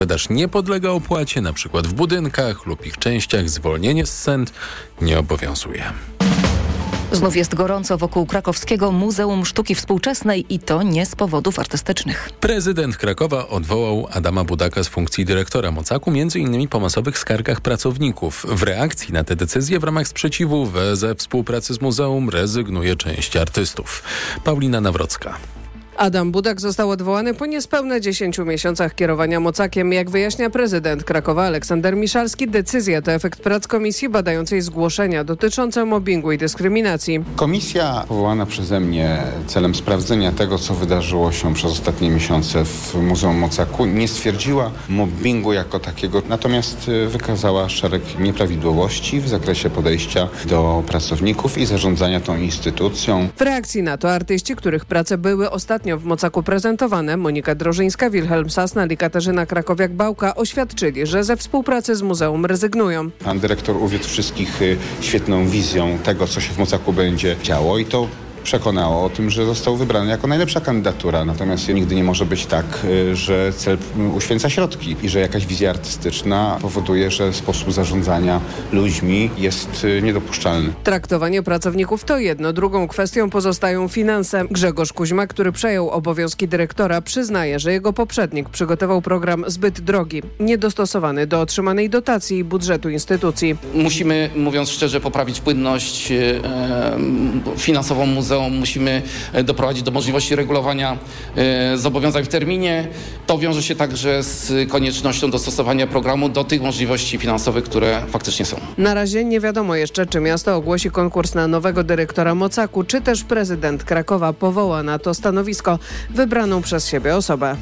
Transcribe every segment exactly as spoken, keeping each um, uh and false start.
Sprzedaż nie podlega opłacie, np. w budynkach lub ich częściach zwolnienie z cent nie obowiązuje. Znów jest gorąco wokół krakowskiego Muzeum Sztuki Współczesnej i to nie z powodów artystycznych. Prezydent Krakowa odwołał Adama Budaka z funkcji dyrektora Mocaku, między innymi po masowych skargach pracowników. W reakcji na tę decyzję w ramach sprzeciwu ze współpracy z muzeum rezygnuje część artystów. Paulina Nawrocka. Adam Budak został odwołany po niespełna dziesięciu miesiącach kierowania Mocakiem. Jak wyjaśnia prezydent Krakowa Aleksander Miszalski, decyzja to efekt prac komisji badającej zgłoszenia dotyczące mobbingu i dyskryminacji. Komisja powołana przeze mnie celem sprawdzenia tego, co wydarzyło się przez ostatnie miesiące w Muzeum Mocaku, nie stwierdziła mobbingu jako takiego, natomiast wykazała szereg nieprawidłowości w zakresie podejścia do pracowników i zarządzania tą instytucją. W reakcji na to artyści, których prace były ostatnio w Mocaku prezentowane, Monika Drożyńska, Wilhelm Sasnal i Katarzyna Krakowiak-Bałka, oświadczyli, że ze współpracy z muzeum rezygnują. Pan dyrektor uwiódł wszystkich świetną wizją tego, co się w Mocaku będzie działo i to przekonało o tym, że został wybrany jako najlepsza kandydatura. Natomiast nigdy nie może być tak, że cel uświęca środki i że jakaś wizja artystyczna powoduje, że sposób zarządzania ludźmi jest niedopuszczalny. Traktowanie pracowników to jedno. Drugą kwestią pozostają finanse. Grzegorz Kuźma, który przejął obowiązki dyrektora, przyznaje, że jego poprzednik przygotował program zbyt drogi, niedostosowany do otrzymanej dotacji i budżetu instytucji. Musimy, mówiąc szczerze, poprawić płynność e, finansową muzeum. Musimy doprowadzić do możliwości regulowania e, zobowiązań w terminie. To wiąże się także z koniecznością dostosowania programu do tych możliwości finansowych, które faktycznie są. Na razie nie wiadomo jeszcze, czy miasto ogłosi konkurs na nowego dyrektora Mocaku, czy też prezydent Krakowa powoła na to stanowisko wybraną przez siebie osobę.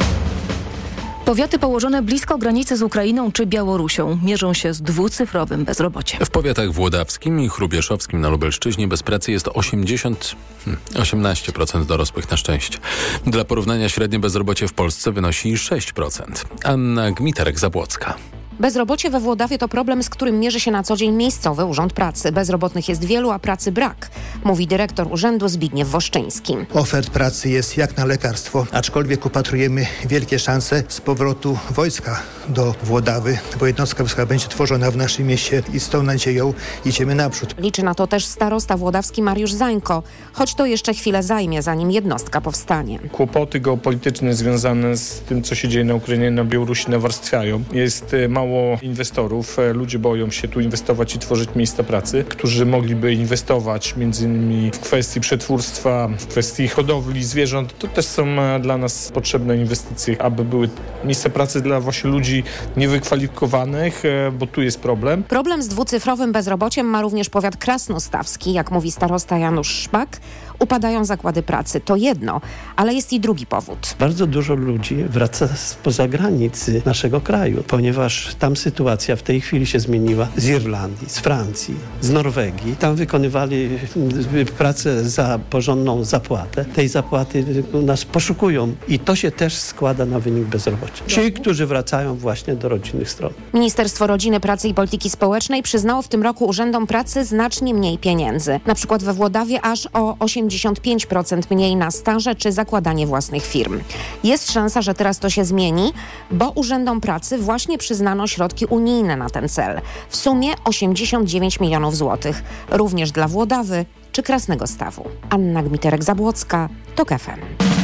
Powiaty położone blisko granicy z Ukrainą czy Białorusią mierzą się z dwucyfrowym bezrobociem. W powiatach włodawskim i hrubieszowskim na Lubelszczyźnie bez pracy jest osiemdziesiąt, osiemnaście procent dorosłych na szczęście. Dla porównania średnie bezrobocie w Polsce wynosi sześć procent. Anna Gmiterek-Zabłocka. Bezrobocie we Włodawie to problem, z którym mierzy się na co dzień miejscowy Urząd Pracy. Bezrobotnych jest wielu, a pracy brak, mówi dyrektor urzędu Zbigniew Woszczyński. Ofert pracy jest jak na lekarstwo, aczkolwiek upatrujemy wielkie szanse z powrotu wojska do Włodawy, bo jednostka wojskowa będzie tworzona w naszym mieście i z tą nadzieją idziemy naprzód. Liczy na to też starosta włodawski Mariusz Zańko, choć to jeszcze chwilę zajmie, zanim jednostka powstanie. Kłopoty geopolityczne związane z tym, co się dzieje na Ukrainie, na Białorusi nawarstwiają. Jest mało inwestorów. Ludzie boją się tu inwestować i tworzyć miejsca pracy, którzy mogliby inwestować między innymi w kwestii przetwórstwa, w kwestii hodowli zwierząt. To też są dla nas potrzebne inwestycje, aby były miejsca pracy dla właśnie ludzi niewykwalifikowanych, bo tu jest problem. Problem z dwucyfrowym bezrobociem ma również powiat krasnostawski, jak mówi starosta Janusz Szpak. Upadają zakłady pracy. To jedno, ale jest i drugi powód. Bardzo dużo ludzi wraca spoza granicy naszego kraju, ponieważ tam sytuacja w tej chwili się zmieniła z Irlandii, z Francji, z Norwegii. Tam wykonywali pracę za porządną zapłatę. Tej zapłaty nas poszukują i to się też składa na wynik bezrobocia. Ci, którzy wracają właśnie do rodzinnych stron. Ministerstwo Rodziny, Pracy i Polityki Społecznej przyznało w tym roku urzędom pracy znacznie mniej pieniędzy. Na przykład we Włodawie aż o osiemdziesiąt pięć procent mniej na staże czy zakładanie własnych firm. Jest szansa, że teraz to się zmieni, bo urzędom pracy właśnie przyznano środki unijne na ten cel. W sumie osiemdziesiąt dziewięć milionów złotych. Również dla Włodawy czy Krasnego Stawu. Anna Gmiterek-Zabłocka, TOK F M.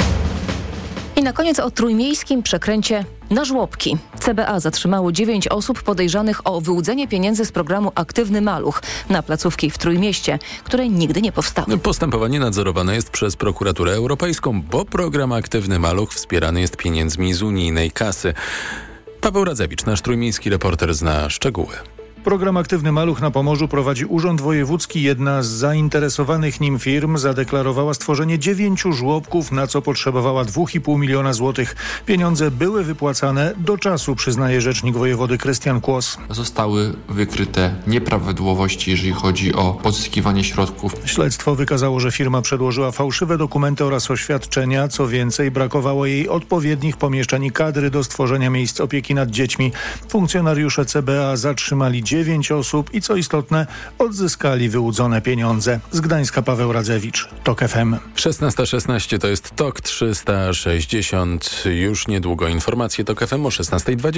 I na koniec o trójmiejskim przekręcie na żłobki. C B A zatrzymało dziewięć osób podejrzanych o wyłudzenie pieniędzy z programu Aktywny Maluch na placówki w Trójmieście, które nigdy nie powstały. Postępowanie nadzorowane jest przez Prokuraturę Europejską, bo program Aktywny Maluch wspierany jest pieniędzmi z unijnej kasy. Paweł Radzewicz, nasz trójmiejski reporter, zna szczegóły. Program Aktywny Maluch na Pomorzu prowadzi Urząd Wojewódzki. Jedna z zainteresowanych nim firm zadeklarowała stworzenie dziewięciu żłobków, na co potrzebowała dwa i pół miliona złotych. Pieniądze były wypłacane do czasu, przyznaje rzecznik wojewody Krystian Kłos. Zostały wykryte nieprawidłowości, jeżeli chodzi o pozyskiwanie środków. Śledztwo wykazało, że firma przedłożyła fałszywe dokumenty oraz oświadczenia. Co więcej, brakowało jej odpowiednich pomieszczeń i kadry do stworzenia miejsc opieki nad dziećmi. Funkcjonariusze C B A zatrzymali dziewięć dziewięć osób i co istotne, odzyskali wyłudzone pieniądze. Z Gdańska Paweł Radzewicz, TOK F M. szesnasta szesnaście to jest TOK trzysta sześćdziesiąt. Już niedługo informacje TOK F M o szesnasta dwadzieścia.